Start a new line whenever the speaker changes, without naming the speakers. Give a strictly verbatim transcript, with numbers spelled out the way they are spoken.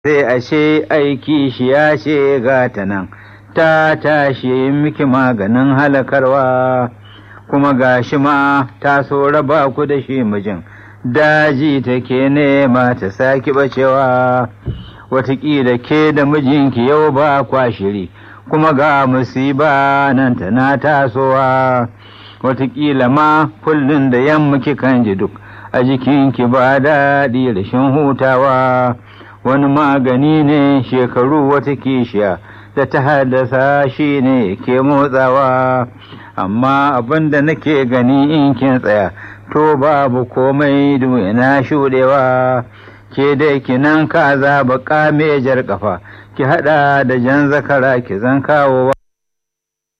sai ashe aiki shi ya ce gata nan ta tashi miki maganin halakarwa, kuma gashi ma ta so raba ku da shi mijin daji take nema ta saki bacewa. Wataƙila ke da mijinki yau ba kwa shiri, kuma ga musiba nan tana tasowa. Wataƙila ma kullum da yamma kikan ji duk a jikinki ba daɗi rashin hutawa. Wani magani ne shekaru wata kishiya da ta haddasa shi ne ke motsawa, amma abin da nake gani in kin tsaya to babu komai yana shuɗewa. Ke dai kinan kaza baka mejar kafa ki haɗa da jan zakara ki zan kawo